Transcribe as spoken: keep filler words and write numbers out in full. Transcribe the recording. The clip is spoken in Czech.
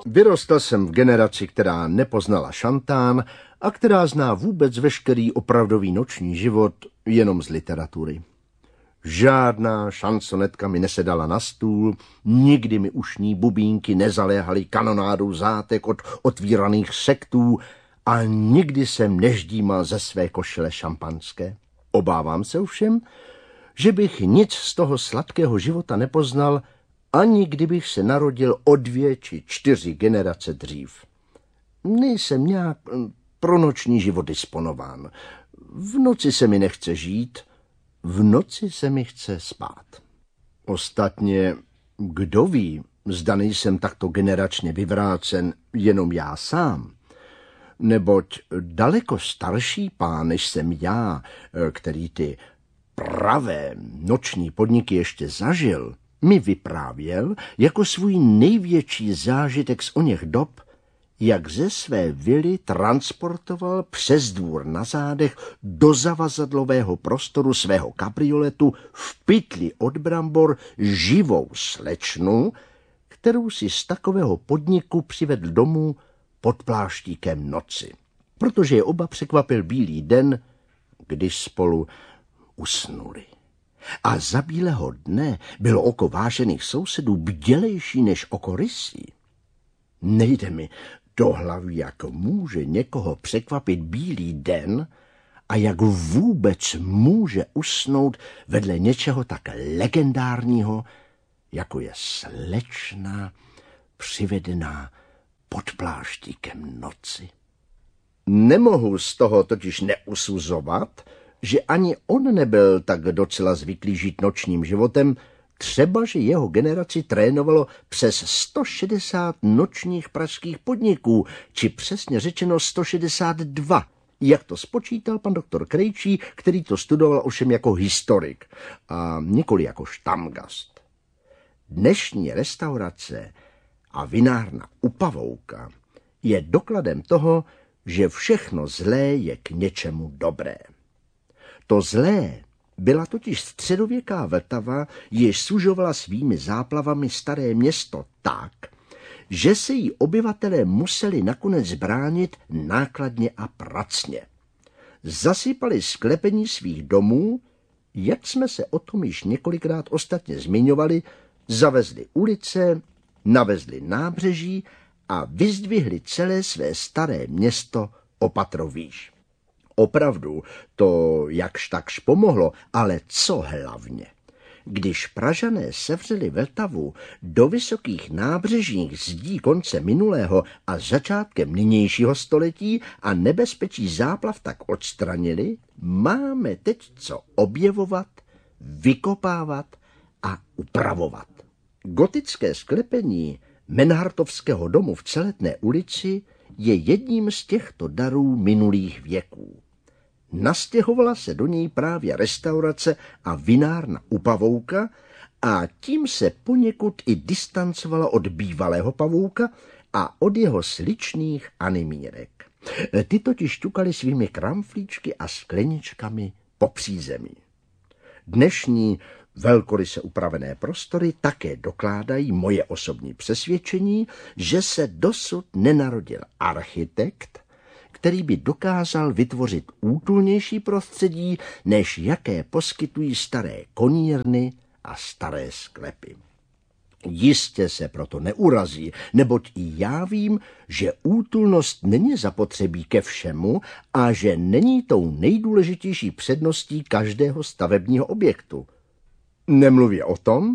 Vyrostl jsem v generaci, která nepoznala šantán a která zná vůbec veškerý opravdový noční život jenom z literatury. Žádná šansonetka mi nesedala na stůl, nikdy mi ušní bubínky nezaléhaly kanonádou zátek od otvíraných sektů a nikdy jsem neždímal ze své košile šampanské. Obávám se ovšem, že bych nic z toho sladkého života nepoznal, ani kdybych se narodil o dvě či čtyři generace dřív. Nejsem nějak pro noční život disponován. V noci se mi nechce žít, v noci se mi chce spát. Ostatně, kdo ví, zda nejsem takto generačně vyvrácen jenom já sám. Neboť daleko starší pán, než jsem já, který ty pravé noční podniky ještě zažil, mi vyprávěl jako svůj největší zážitek z oněch dob, jak ze své vily transportoval přes dvůr na zádech do zavazadlového prostoru svého kabrioletu v pytli od brambor živou slečnu, kterou si z takového podniku přivedl domů pod pláštíkem noci, protože je oba překvapil bílý den, když spolu usnuli. A za bílého dne bylo oko vážených sousedů bdělejší než oko rysí. Nejde mi do hlavy, jak může někoho překvapit bílý den a jak vůbec může usnout vedle něčeho tak legendárního, jako je slečna přivedená pod pláštíkem noci. Nemohu z toho totiž neusuzovat, že ani on nebyl tak docela zvyklý žít nočním životem, třeba že jeho generaci trénovalo přes sto šedesát nočních pražských podniků, či přesně řečeno sto šedesát dva, jak to spočítal pan doktor Krejčí, který to studoval ovšem jako historik a nikoli jako štamgast. Dnešní restaurace a vinárna U Pavouka je dokladem toho, že všechno zlé je k něčemu dobré. To zlé byla totiž středověká Vltava, jež sužovala svými záplavami staré město tak, že se jí obyvatelé museli nakonec bránit nákladně a pracně. Zasypali sklepení svých domů, jak jsme se o tom již několikrát ostatně zmiňovali, zavezli ulice, navezli nábřeží a vyzdvihli celé své staré město o patro výš. Opravdu to jakž takž pomohlo, ale co hlavně? Když Pražané sevřeli Vltavu do vysokých nábřežních zdí konce minulého a začátkem nynějšího století a nebezpečí záplav tak odstranili, máme teď co objevovat, vykopávat a upravovat. Gotické sklepení Menhartovského domu v Celetné ulici je jedním z těchto darů minulých věků. Nastěhovala se do něj právě restaurace a vinárna U Pavouka a tím se poněkud i distancovala od bývalého Pavouka a od jeho sličných animírek. Ty totiž ťukaly svými kramflíčky a skleničkami po přízemí. Dnešní velkoryse upravené prostory také dokládají moje osobní přesvědčení, že se dosud nenarodil architekt, který by dokázal vytvořit útulnější prostředí, než jaké poskytují staré konírny a staré sklepy. Jistě se proto neurazí, neboť i já vím, že útulnost není zapotřebí ke všemu a že není tou nejdůležitější předností každého stavebního objektu. Nemluvě o tom,